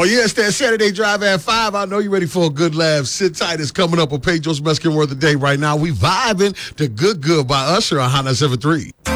Oh, yeah, it's that Saturday Drive at 5. I know you're ready for a good laugh. Sit tight. It's coming up on Pedro's Mexican Word of the Day right now. We vibing to Good Good by Usher on Hot 97.3.